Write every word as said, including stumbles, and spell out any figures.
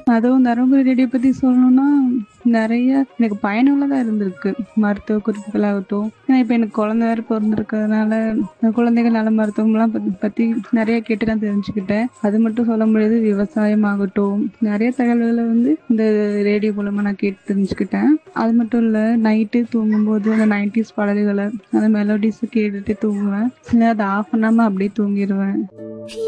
அதுவும் தருமபுரி ரேடியோ பத்தி சொல்லணும்னா, நெறைய எனக்கு பயனுள்ளதா இருந்திருக்கு. மருத்துவ குறிப்புகளாகட்டும். ஏன்னா இப்ப எனக்கு குழந்தை வேற பொறந்திருக்கிறதுனால, குழந்தைகள் நல மருத்துவம்லாம் பத் பத்தி நெறைய கேட்டு நான் தெரிஞ்சுக்கிட்டேன். அது மட்டும் சொல்ல முடியாது, விவசாயம் ஆகட்டும், நெறைய தகவல்கள வந்து இந்த ரேடியோ மூலமா நான் கேட்டு தெரிஞ்சுக்கிட்டேன். அது மட்டும் இல்ல, நைட்டு தூங்கும்போது அந்த நைன்டீஸ் பாடல்கள, அந்த மெலோடிஸ கேட்டுட்டே தூங்குவேன். சில நேரம் அத ஆஃப் பண்ணாம அப்படியே தூங்கிருவேன்.